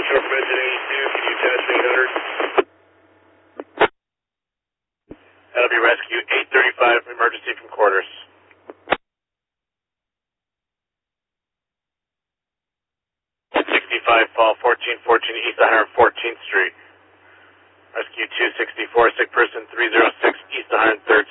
Go from engine 82, can you attach 800? That'll be rescue 835, emergency from quarters. 65 fall 1414 East 114th Street. Rescue 264, sick person 306 East 103rd